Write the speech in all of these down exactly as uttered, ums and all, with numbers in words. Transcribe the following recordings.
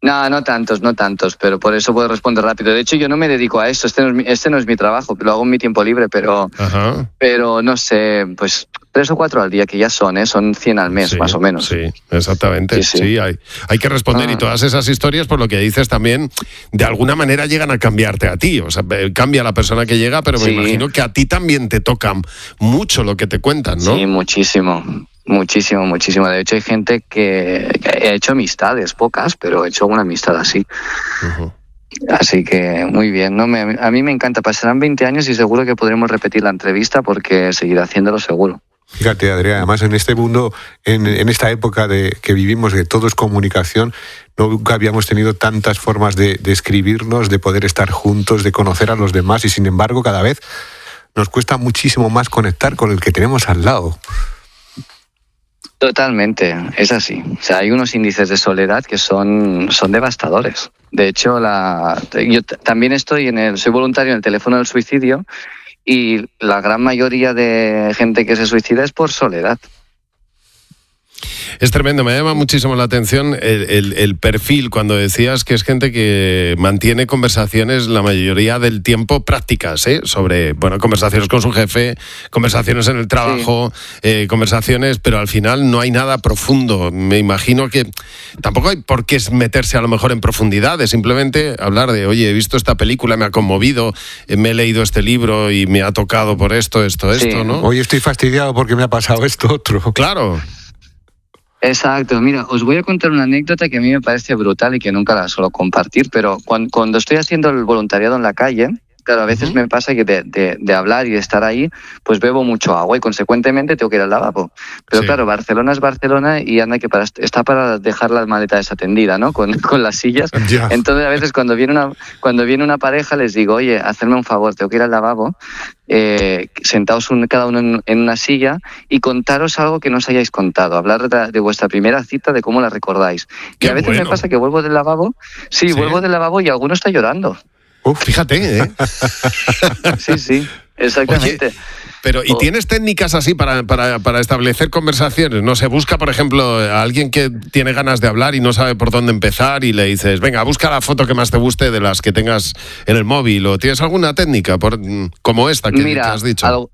No, no tantos, no tantos, pero por eso puedo responder rápido. De hecho, yo no me dedico a esto, este no es mi, este no es mi trabajo, lo hago en mi tiempo libre, pero, Ajá. pero no sé, pues tres o cuatro al día, que ya son, ¿eh? Son cien al mes, Sí, más o menos. Sí, exactamente. Sí, sí. sí hay, hay que responder. Ah. Y todas esas historias, por lo que dices, también de alguna manera llegan a cambiarte a ti. O sea, cambia la persona que llega, pero me sí. imagino que a ti también te tocan mucho lo que te cuentan, ¿no? Sí, muchísimo. Muchísimo, muchísimo. De hecho, hay gente que, que he hecho amistades, pocas, pero he hecho una amistad así. Uh-huh. Así que muy bien, ¿no? Me, a mí me encanta. Pasarán veinte años y seguro que podremos repetir la entrevista porque seguiré haciéndolo seguro. Fíjate, Adrià, además en este mundo, en, en esta época de que vivimos, de todo es comunicación, nunca habíamos tenido tantas formas de, de escribirnos, de poder estar juntos, de conocer a los demás, y sin embargo cada vez nos cuesta muchísimo más conectar con el que tenemos al lado. Totalmente, es así. O sea, hay unos índices de soledad que son, son devastadores. De hecho, la, yo t- también estoy en el, soy voluntario en el teléfono del suicidio y la gran mayoría de gente que se suicida es por soledad. Es tremendo, me llama muchísimo la atención el, el, el perfil cuando decías que es gente que mantiene conversaciones la mayoría del tiempo prácticas, ¿eh? Sobre, bueno, conversaciones con su jefe, conversaciones en el trabajo, sí. eh, conversaciones, pero al final no hay nada profundo. Me imagino que tampoco hay por qué meterse a lo mejor en profundidades, simplemente hablar de, oye, he visto esta película, me ha conmovido, eh, me he leído este libro y me ha tocado por esto, esto, sí. esto, ¿no? Hoy estoy fastidiado porque me ha pasado esto, otro. Claro. Exacto, mira, os voy a contar una anécdota que a mí me parece brutal y que nunca la suelo compartir, pero cuando, cuando estoy haciendo el voluntariado en la calle, claro, a veces uh-huh. me pasa que de, de, de hablar y de estar ahí, pues bebo mucho agua y consecuentemente tengo que ir al lavabo. Pero sí. claro, Barcelona es Barcelona y anda que para, está para dejar la maleta desatendida, ¿no? Con, con las sillas. Yeah. Entonces a veces cuando viene una cuando viene una pareja les digo, oye, hacedme un favor, tengo que ir al lavabo, eh, sentaos un, cada uno en, en una silla y contaros algo que no os hayáis contado, hablar de, de vuestra primera cita, de cómo la recordáis. Qué y a veces bueno. me pasa que vuelvo del lavabo, sí, sí, vuelvo del lavabo y alguno está llorando. Uf, fíjate, ¿eh? Sí, sí, exactamente. Oye, pero, ¿y tienes técnicas así para, para, para establecer conversaciones? No sé, busca, por ejemplo, a alguien que tiene ganas de hablar y no sabe por dónde empezar y le dices, venga, busca la foto que más te guste de las que tengas en el móvil, o ¿tienes alguna técnica por, como esta que, Mira, que has dicho? Al,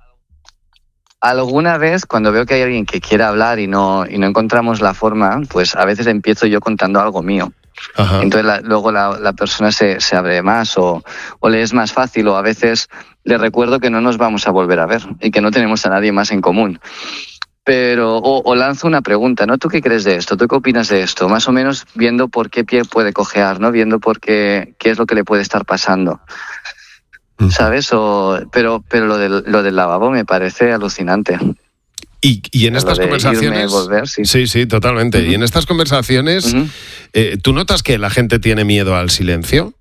alguna vez, cuando veo que hay alguien que quiera hablar y no, y no encontramos la forma, pues a veces empiezo yo contando algo mío. Ajá. Entonces la, luego la, la persona se, se abre más o, o le es más fácil, o a veces le recuerdo que no nos vamos a volver a ver y que no tenemos a nadie más en común. Pero, o, o lanzo una pregunta, ¿no? ¿Tú qué crees de esto? ¿Tú qué opinas de esto? Más o menos viendo por qué pie puede cojear, ¿no? Viendo por qué, qué es lo que le puede estar pasando. ¿Sabes? O, pero pero lo del, lo del lavabo me parece alucinante. Y, y en estas conversaciones... Volver, sí. sí, sí, totalmente. Uh-huh. Y en estas conversaciones, uh-huh. eh, ¿tú notas que la gente tiene miedo al silencio?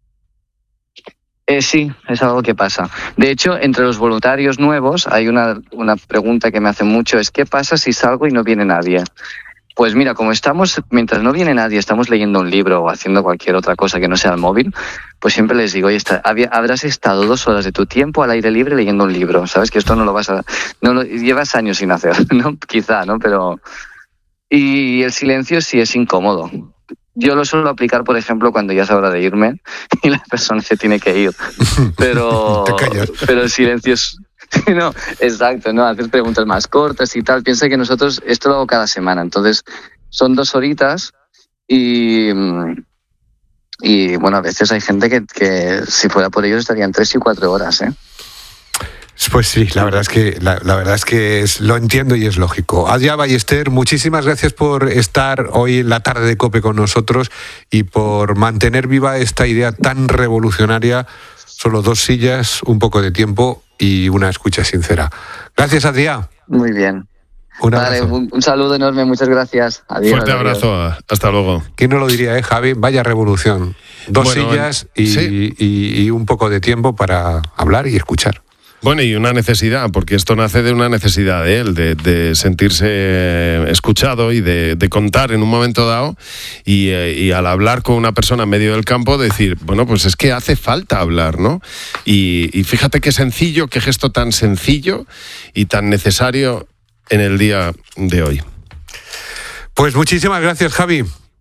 Eh, sí, es algo que pasa. De hecho, entre los voluntarios nuevos hay una, una pregunta que me hace mucho, es ¿qué pasa si salgo y no viene nadie? Pues mira, como estamos, mientras no viene nadie, estamos leyendo un libro o haciendo cualquier otra cosa que no sea el móvil, pues siempre les digo, oye, está, habrás estado dos horas de tu tiempo al aire libre leyendo un libro, ¿sabes? Que esto no lo vas a... no lo, llevas años sin hacer, ¿no? Quizá, ¿no? Pero... Y el silencio sí es incómodo. Yo lo suelo aplicar, por ejemplo, cuando ya es hora de irme y la persona se tiene que ir. Pero, pero el silencio es... No, exacto, no, haces preguntas más cortas y tal. Piensa que nosotros esto lo hago cada semana, entonces son dos horitas y, y bueno, a veces hay gente que, que si fuera por ellos estarían tres y cuatro horas, ¿eh? Pues sí, la verdad es que la, la verdad es que es, lo entiendo y es lógico. Adrià Ballester, muchísimas gracias por estar hoy en la tarde de COPE con nosotros y por mantener viva esta idea tan revolucionaria. Solo dos sillas, un poco de tiempo y una escucha sincera. Gracias, Adrià. Muy bien. Un vale, un, un saludo enorme, muchas gracias. Adiós. Fuerte abrazo, hasta luego. ¿Quién no lo diría, eh, Javi? Vaya revolución. Dos bueno, sillas y, ¿sí? y, y un poco de tiempo para hablar y escuchar. Bueno, y una necesidad, porque esto nace de una necesidad de él, de, de sentirse escuchado y de, de contar en un momento dado y, y al hablar con una persona en medio del campo decir, bueno, pues es que hace falta hablar, ¿no? Y, y fíjate qué sencillo, qué gesto tan sencillo y tan necesario en el día de hoy. Pues muchísimas gracias, Javi.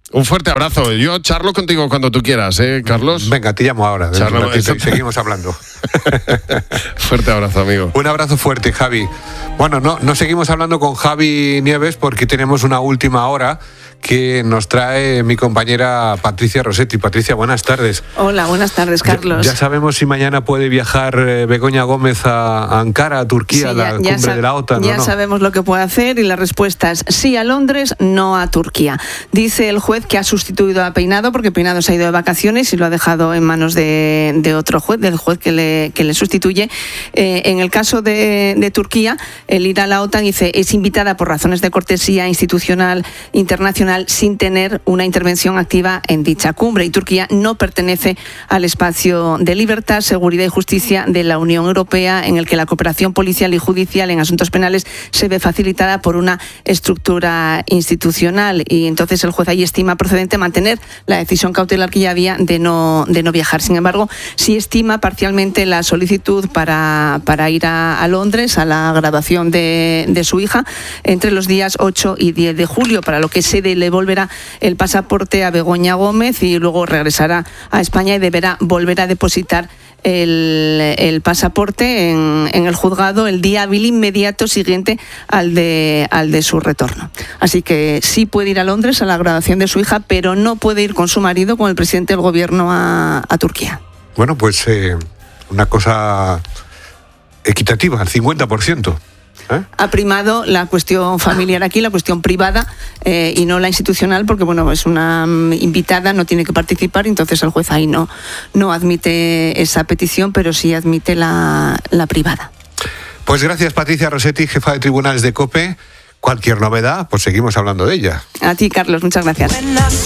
Un fuerte abrazo. Yo charlo contigo cuando tú quieras, ¿eh, Carlos? Venga, te llamo ahora. Charlo, y seguimos hablando. Fuerte abrazo, amigo. Un abrazo fuerte, Javi. Bueno, no, no seguimos hablando con Javi Nieves porque tenemos una última hora que nos trae mi compañera Patricia Rossetti. Patricia, buenas tardes. Hola, buenas tardes, Carlos. Ya, ya sabemos si mañana puede viajar eh, Begoña Gómez a, a Ankara, a Turquía, sí, a la ya, cumbre ya de la OTAN. Ya ¿no? sabemos lo que puede hacer y la respuesta es sí a Londres, no a Turquía. Dice el juez que ha sustituido a Peinado porque Peinado se ha ido de vacaciones y lo ha dejado en manos de, de otro juez, del juez que le, que le sustituye. Eh, en el caso de, de Turquía, el ir a la OTAN, dice, es invitada por razones de cortesía institucional internacional sin tener una intervención activa en dicha cumbre, y Turquía no pertenece al espacio de libertad, seguridad y justicia de la Unión Europea, en el que la cooperación policial y judicial en asuntos penales se ve facilitada por una estructura institucional, y entonces el juez ahí estima procedente mantener la decisión cautelar que ya había de no, de no viajar. Sin embargo, sí estima parcialmente la solicitud para, para ir a, a Londres a la graduación de, de su hija entre los días ocho y diez de julio, para lo que se le volverá el pasaporte a Begoña Gómez y luego regresará a España y deberá volver a depositar el, el pasaporte en, en el juzgado el día hábil inmediato siguiente al de, al de su retorno. Así que sí puede ir a Londres a la graduación de su hija, pero no puede ir con su marido, con el presidente del gobierno, a, a Turquía. Bueno, pues eh, una cosa equitativa, al cincuenta por ciento. ¿Eh? Ha primado la cuestión familiar aquí, la cuestión privada, eh, y no la institucional, porque bueno, es una um, invitada, no tiene que participar, entonces el juez ahí no, no admite esa petición, pero sí admite la, la privada. Pues gracias, Patricia Rossetti, jefa de tribunales de COPE. Cualquier novedad, pues seguimos hablando de ella. A ti, Carlos, muchas gracias.